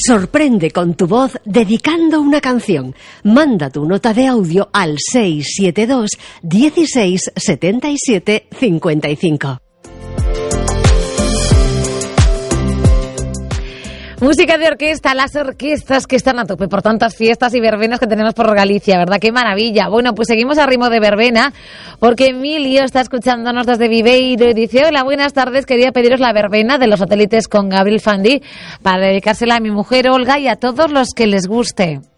Sorprende con tu voz dedicando una canción. Manda tu nota de audio al 672 16 77 55. Música de orquesta, las orquestas que están a tope por tantas fiestas y verbenas que tenemos por Galicia, ¿verdad? ¡Qué maravilla! Bueno, pues seguimos a ritmo de verbena, porque Emilio está escuchándonos desde Viveiro y dice: hola, buenas tardes, quería pediros la verbena de los satélites con Gabriel Fandi para dedicársela a mi mujer Olga y a todos los que les guste.